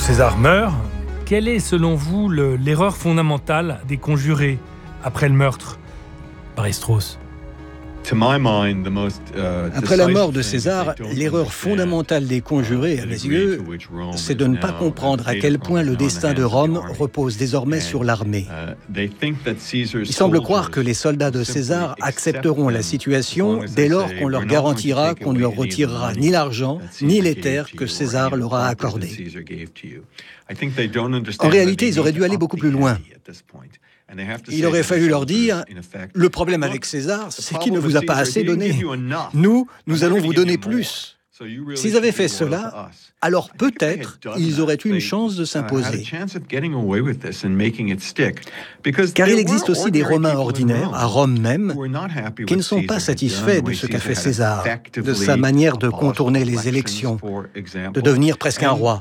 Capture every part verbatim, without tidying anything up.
César meurt. Quelle est, selon vous, le, l'erreur fondamentale des conjurés après le meurtre? Barry-Strauss. Après la mort de César, l'erreur fondamentale des conjurés, à mes yeux, c'est de ne pas comprendre à quel point le destin de Rome repose désormais sur l'armée. Ils semblent croire que les soldats de César accepteront la situation dès lors qu'on leur garantira qu'on ne leur retirera ni l'argent, ni les terres que César leur a accordées. En réalité, ils auraient dû aller beaucoup plus loin. Il aurait fallu leur dire, le problème avec César, c'est qu'il ne vous a pas assez donné. Nous, nous allons vous donner plus. S'ils avaient fait cela, alors peut-être ils auraient eu une chance de s'imposer. Car il existe aussi des Romains ordinaires, à Rome même, qui ne sont pas satisfaits de ce qu'a fait César, de sa manière de contourner les élections, de devenir presque un roi.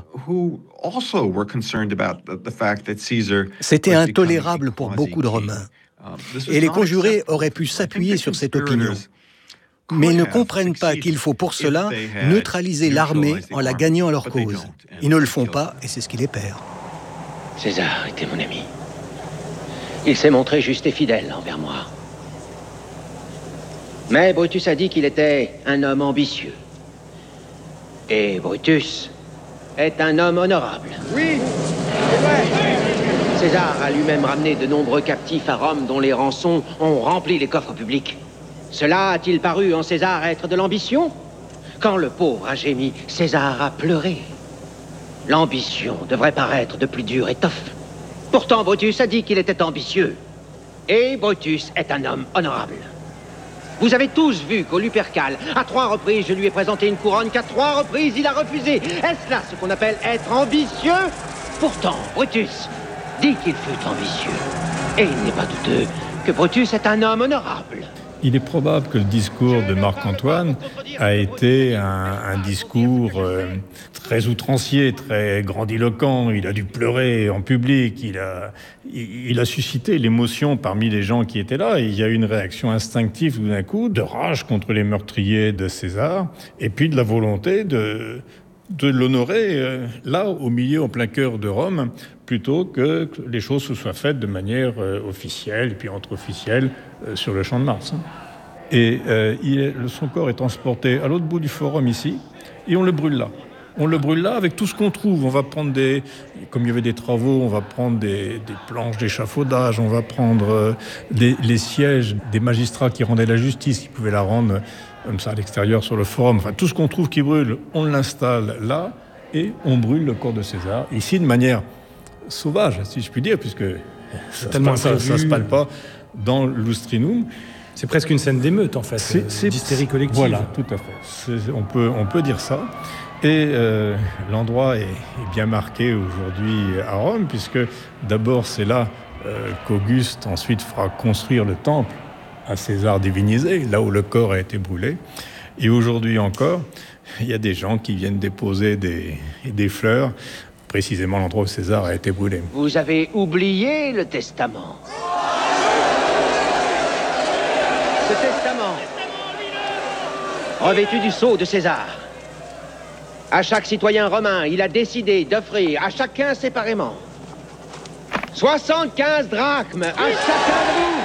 C'était intolérable pour beaucoup de Romains. Et les conjurés auraient pu s'appuyer sur cette opinion. Mais ils ne comprennent pas qu'il faut pour cela neutraliser l'armée en la gagnant à leur cause. Ils ne le font pas et c'est ce qui les perd. César était mon ami. Il s'est montré juste et fidèle envers moi. Mais Brutus a dit qu'il était un homme ambitieux. Et Brutus est un homme honorable. Oui, c'est vrai. César a lui-même ramené de nombreux captifs à Rome dont les rançons ont rempli les coffres publics. Cela a-t-il paru en César être de l'ambition? Quand le pauvre a gémi, César a pleuré. L'ambition devrait paraître de plus dure étoffe. Pourtant, Brutus a dit qu'il était ambitieux. Et Brutus est un homme honorable. Vous avez tous vu qu'au Lupercal, à trois reprises, je lui ai présenté une couronne qu'à trois reprises, il a refusé. Est-ce là ce qu'on appelle être ambitieux? Pourtant, Brutus dit qu'il fut ambitieux. Et il n'est pas douteux que Brutus est un homme honorable. Il est probable que le discours de Marc-Antoine a été un, un discours euh, très outrancier, très grandiloquent. Il a dû pleurer en public, il a, il, il a suscité l'émotion parmi les gens qui étaient là. Et il y a eu une réaction instinctive tout d'un coup, de rage contre les meurtriers de César, et puis de la volonté de, de l'honorer euh, là, au milieu, en plein cœur de Rome, plutôt que, que les choses se soient faites de manière euh, officielle, et puis entre officiels, euh, sur le champ de Mars. Et euh, il est, son corps est transporté à l'autre bout du forum ici, et on le brûle là. On le brûle là avec tout ce qu'on trouve. On va prendre des, comme il y avait des travaux, on va prendre des, des planches d'échafaudage, on va prendre euh, les, les sièges des magistrats qui rendaient la justice, qui pouvaient la rendre comme ça à l'extérieur sur le forum. Enfin, tout ce qu'on trouve qui brûle, on l'installe là, et on brûle le corps de César. Ici, de manière sauvage, si je puis dire, puisque ça ne se, ça se parle pas dans l'Ustrinum. C'est presque une scène d'émeute, en fait, c'est, c'est, d'hystérie collective. Voilà, tout à fait. C'est, on, peut, on peut dire ça. Et euh, l'endroit est, est bien marqué aujourd'hui à Rome, puisque d'abord, c'est là euh, qu'Auguste ensuite fera construire le temple à César divinisé, là où le corps a été brûlé. Et aujourd'hui encore, il y a des gens qui viennent déposer des, des fleurs, précisément l'endroit où César a été brûlé. Vous avez oublié le testament. Ce testament, revêtu du sceau de César, à chaque citoyen romain, il a décidé d'offrir à chacun séparément soixante-quinze drachmes à chacun de vous.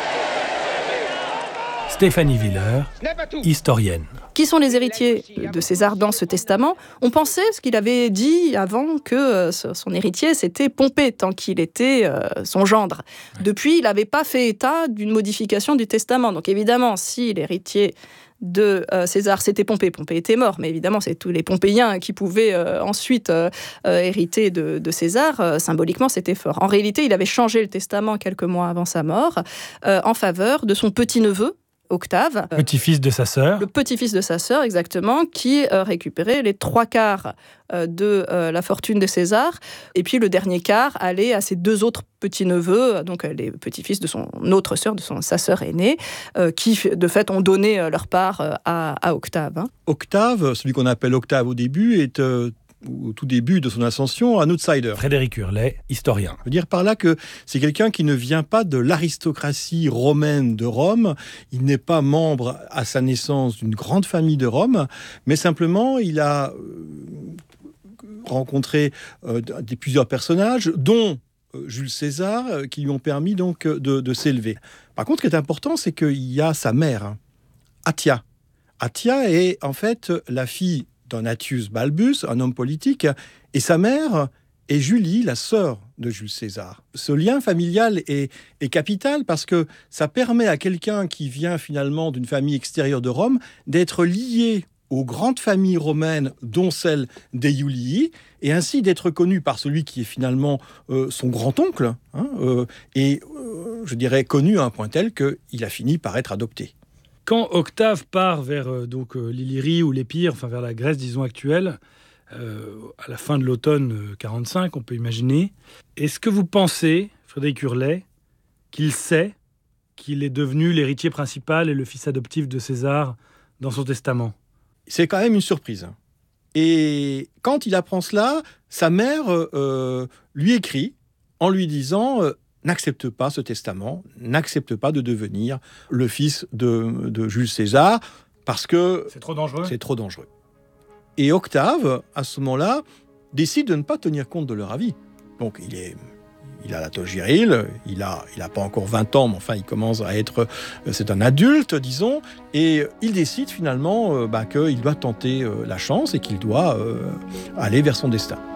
Stéphanie Villers, historienne. Qui sont les héritiers de César dans ce testament? On pensait, ce qu'il avait dit avant, que son héritier, c'était Pompée, tant qu'il était euh, son gendre. Depuis, il n'avait pas fait état d'une modification du testament. Donc évidemment, si l'héritier de euh, César, c'était Pompée. Pompée était mort, mais évidemment, c'est tous les Pompéiens qui pouvaient euh, ensuite euh, euh, hériter de, de César. Euh, symboliquement, c'était fort. En réalité, il avait changé le testament quelques mois avant sa mort euh, en faveur de son petit-neveu, Octave. Petit-fils de sa sœur. Le petit-fils de sa sœur, exactement, qui euh, récupérait les trois quarts euh, de euh, la fortune de César. Et puis le dernier quart allait à ses deux autres petits-neveux, donc euh, les petits-fils de son autre sœur, de son, sa sœur aînée, euh, qui, de fait, ont donné euh, leur part euh, à, à Octave. Hein. Octave, celui qu'on appelle Octave au début, est... Euh... au tout début de son ascension, un outsider. Frédéric Hurlet, historien. Je veux dire par là que c'est quelqu'un qui ne vient pas de l'aristocratie romaine de Rome. Il n'est pas membre à sa naissance d'une grande famille de Rome, mais simplement il a rencontré euh, des, plusieurs personnages, dont euh, Jules César, euh, qui lui ont permis donc de, de s'élever. Par contre, ce qui est important, c'est qu'il y a sa mère, hein, Atia. Atia est en fait la fille d'un Atius Balbus, un homme politique, et sa mère est Julie, la sœur de Jules César. Ce lien familial est, est capital parce que ça permet à quelqu'un qui vient finalement d'une famille extérieure de Rome d'être lié aux grandes familles romaines, dont celle des Iulii, et ainsi d'être connu par celui qui est finalement euh, son grand-oncle, hein, euh, et euh, je dirais connu à un point tel qu'il a fini par être adopté. Quand Octave part vers euh, donc, euh, l'Illyrie ou l'Épire, enfin vers la Grèce, disons, actuelle, euh, à la fin de l'automne euh, quarante-cinq, on peut imaginer, est-ce que vous pensez, Frédéric Hurlet, qu'il sait qu'il est devenu l'héritier principal et le fils adoptif de César dans son testament ? C'est quand même une surprise. Et quand il apprend cela, sa mère euh, lui écrit en lui disant euh, « N'accepte pas ce testament, n'accepte pas de devenir le fils de, de Jules César, parce que c'est trop dangereux. C'est trop dangereux. » Et Octave, à ce moment-là, décide de ne pas tenir compte de leur avis. Donc il est... Il a la toge virile, il n'a il a pas encore vingt ans, mais enfin, il commence à être... C'est un adulte, disons, et il décide finalement euh, bah, qu'il doit tenter euh, la chance et qu'il doit euh, aller vers son destin.